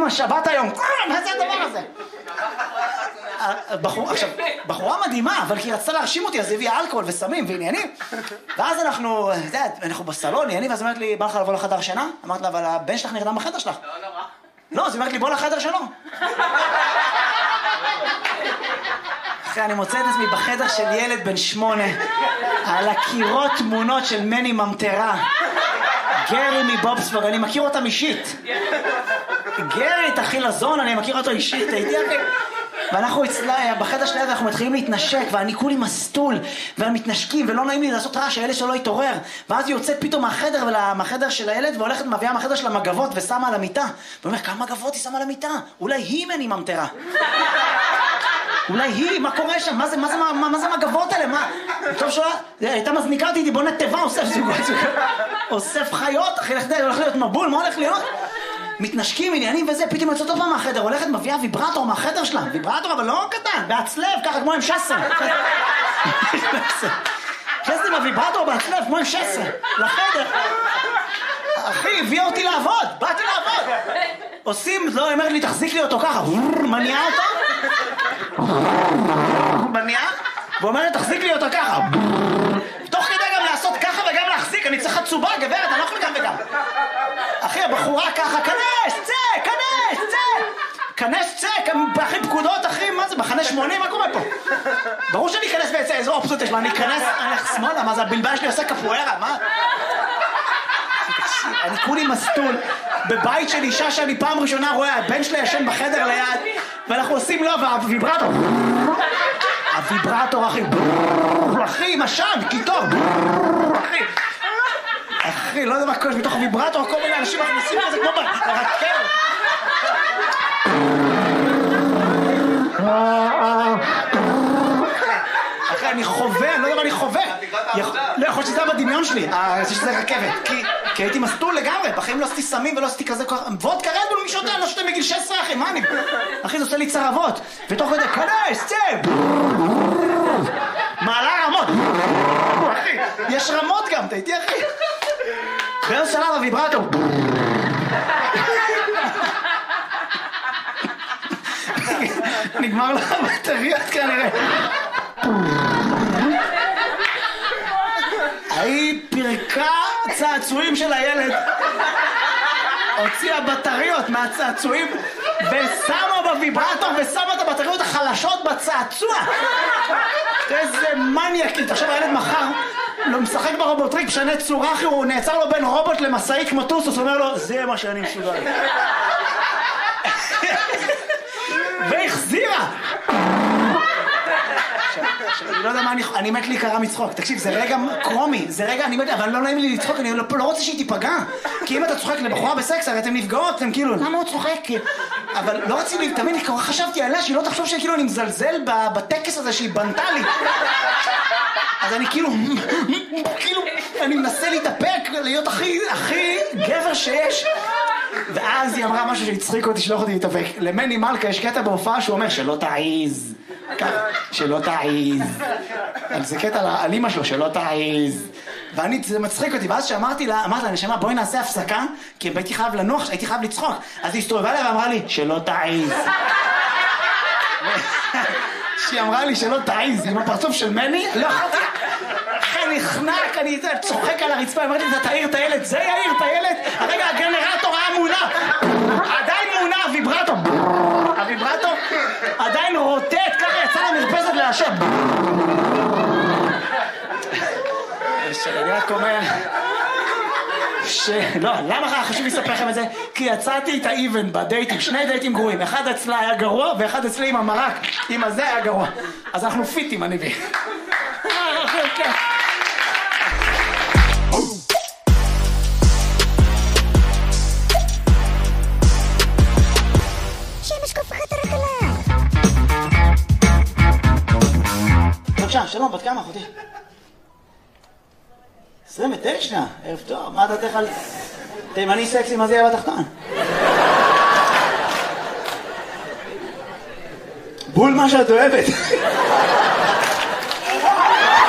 אמא, שבת היום. מה זה הדבר הזה? עכשיו, בחורה מדהימה, אבל כי היא רצתה להרשים אותי, אז היא הביאה אלכוהול וסמים ועניינים. ואז אנחנו בסלון, עניינים, ואז אומרת לי, בא לך לבוא לחדר שינה? אמרת לה, אבל הבן שלך נרדם בחדר שלך. לא, אז היא אומרת לי, בוא לחדר שלו. אחרי, אני מוצא את עצמי בחדר של ילד בן 8, על הקירות תמונות של מני ממטרה. גרי מבובספוג, אני מכיר אותם אישית. גרי, את אחי לזון, אני מכיר אותו אישית, הייתי אחי. ואנחנו בחדר של הילד אנחנו מתחילים להתנשק, ואני כולי מסטול, ומתנשקים, ולא נעים לי לעשות רעש, הילד שלא יתעורר. ואז היא יוצאת פתאום מהחדר של הילד, והולכת מביאה מהחדר של המגבות, ושמה על המיטה. ואומר, כמה מגבות היא שמה על המיטה? אולי היא מני ממטרה. אולי היא, מה קורה שם? מה זה המגבות האלה? מה? טוב שלא, הייתה מזניקה אותי, בוא נתיבה, אוסף זוגות, אוסף חיות, אחי, הולך להיות מבול, מה הולך להיות? מתנשקים, עניינים וזה, פתאום יוצאת עוד פעם מהחדר, הולכת מביאה ויברטור מהחדר שלה, ויברטור אבל לא קטן, בהצלב, ככה כמו עם שסר. חסתי בוויברטור בהצלב, כמו עם שסר, לחדר. אחי, הביאה אותי לעבוד, באתי לעבוד. עושים, לא, אמרת לי, תחזיק לי אותו ככה, מניע אותו. מניע, ואומרת, תחזיק לי אותו ככה. תוך כדי גם לעשות ככה וגם להחזיק, אני צריך חצובה, גברת, אני לא יכול גם וגם. אחי, הבחורה ככה, כנס, צא, כנס, צא. כנס, צא, אחי, פקודות, אחי, מה זה, בחנה 80, מה קורה פה? ברור שאני אכנס ויצא, איזו אופציות יש, מה, אני אכנס, אני הולך שמאלה, מה זה, הבלבל שלי עושה קפוארה, מה? אני כולי מסטול בבית של אישה שאני פעם ראשונה רואה, הבן שלי ישן בחדר ליד, ואנחנו עושים לו, והוויברטור, הוויברטור, אחי, משן, קיטור, אחי, לא יודע מה קורה, מתוך הוויברטור, כל מיני אנשים מכניסים לזה כמו ברכבת. אחי, אני חווה, אני לא יודע מה אני חווה. לא יכול שזה היה בדמיון שלי, שזה רכבת. כי הייתי מסטול לגמרי, בחיים לא עשיתי סמים ולא עשיתי כזה כוח. וודקה רדבול מי שותה, לא שותה מגיל 16, אחי, מה אני? אחי, זה עושה לי צרבות. ותוך כדי, כנס, צא! מעלה רמות. אחי, יש רמות גם, אתה איתי, אחי? באיזה שלב הוויברטור. נגמר לך בטריות כנראה. היא פירקה צעצועים של הילד, הוציאה בטריות מהצעצועים ושמה בוויברטור ושמה את הבטריות החלשות בצעצוע. איזה מניאקית. עכשיו הילד מחר לא משחק ברובוטריק, משנה צורה, הוא נעצר לו בין רובוט למסעית כמו טוסוס, אומר לו, זה מה שאני מסוגל. והחזירה. אני לא יודע מה אני מת להיקרא מצחוק. תקשיב, זה רגע קרומי, זה רגע, אני מת, אבל לא נעים לי לצחוק, אני לא רוצה שהיא תיפגע. כי אם אתה צוחק לבחורה בסקס, הרי אתם נפגעות, אתם כאילו, למה הוא צוחק? אבל לא רציתי, תמיד, חשבתי עליה שהיא לא תחשוב שכאילו אני מזלזל בטקס הזה שהיא בנתה לי. אז אני כאילו, אני מנסה להתאפק, להיות הכי גבר שיש. ואז היא אמרה משהו שהצחיק אותי, שלא יכולתי להתאפק. למני מלכה יש קטע בהופעה שהוא אומר, שלא תעיז. שלא תעיז. זה קטע על אמא שלו, שלא תעיז. זה מצחיק אותי, ואז שאמרתי לה, נשמה, בואי נעשה הפסקה, כי הייתי חייב לנוח, הייתי חייב לצחוק. אז היא הסתובבה לה ואמרה לי, שלא תעיז. שהיא אמרה לי שלא תעיז, עם הפרצוף של מני, לא יכולתי. אחרי נחנק, אני צוחק על הרצפה, אמרתי, אתה תעיר את הילד, זה יעיר את הילד? הרגע הגנרטור היה מונע, עדיין מונע, הוויברטור עדיין רוטט, ככה יצא למרפסת להשם. אני רק אומר לא, למה חשוב לספר לכם את זה? כי יצאתי את האיבן בדייטים, 2 דייטים גרועים, אחד אצלה היה גרוע ואחד אצלי עם המרק, עם הזה היה גרוע. אז אנחנו פיטים, אני בי. בבקשה, שלום, בת כמה אחותי? 29, ערב טוב, מה דעתך על תימני סקסי, מה זה יהיה בתחתון? בול מה שאת אוהבת.